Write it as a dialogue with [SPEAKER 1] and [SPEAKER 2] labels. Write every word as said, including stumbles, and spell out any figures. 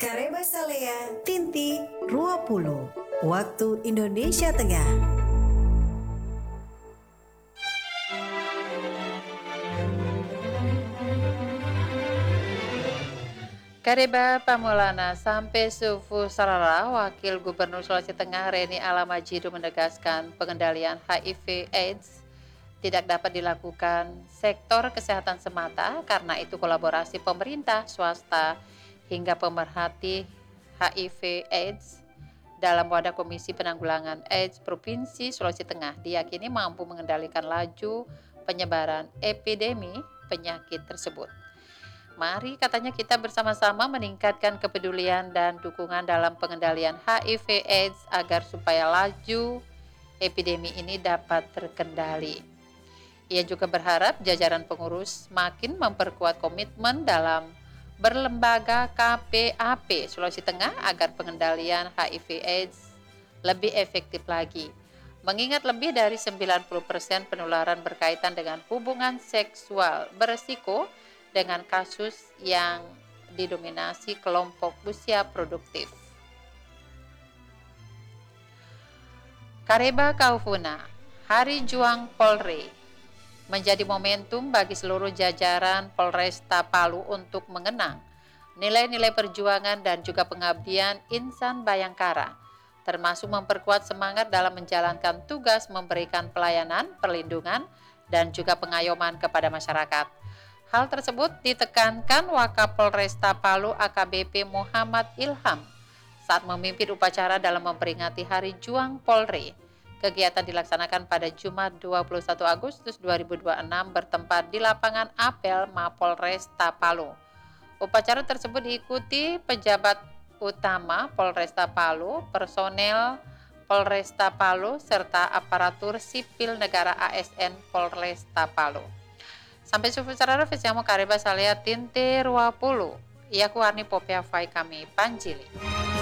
[SPEAKER 1] Kareba Salea Tinti Ruapulu Waktu Indonesia Tengah.
[SPEAKER 2] Kareba Pamulana sampai Sufu Sarara, Wakil Gubernur Sulawesi Tengah Reni Alamajidu menegaskan pengendalian H I V AIDS tidak dapat dilakukan sektor kesehatan semata karena itu kolaborasi pemerintah, swasta, hingga pemerhati H I V AIDS dalam wadah Komisi Penanggulangan AIDS Provinsi Sulawesi Tengah diyakini mampu mengendalikan laju penyebaran epidemi penyakit tersebut. Mari katanya kita bersama-sama meningkatkan kepedulian dan dukungan dalam pengendalian H I V AIDS agar supaya laju epidemi ini dapat terkendali. Ia juga berharap jajaran pengurus makin memperkuat komitmen dalam berlembaga K P A P Sulawesi Tengah agar pengendalian H I V AIDS lebih efektif lagi. Mengingat lebih dari sembilan puluh persen penularan berkaitan dengan hubungan seksual beresiko dengan kasus yang didominasi kelompok usia produktif. Kareba Kaufuna, Hari Juang Polri, menjadi momentum bagi seluruh jajaran Polresta Palu untuk mengenang nilai-nilai perjuangan dan juga pengabdian insan Bayangkara, termasuk memperkuat semangat dalam menjalankan tugas memberikan pelayanan, perlindungan, dan juga pengayoman kepada masyarakat. Hal tersebut ditekankan Wakapolresta Palu A K B P Muhammad Ilham saat memimpin upacara dalam memperingati Hari Juang Polri. Kegiatan dilaksanakan pada Jumat dua puluh satu Agustus dua ribu dua puluh enam bertempat di lapangan apel Mapolresta Palu. Upacara tersebut diikuti pejabat utama Polresta Palu, personel Polresta Palu, serta aparatur sipil negara A S N Polresta Palu. Sampai sufu sarara fesiamo Kareba Salea Tinte Ruapulu. Ia kuarni popea fai kami Panjili.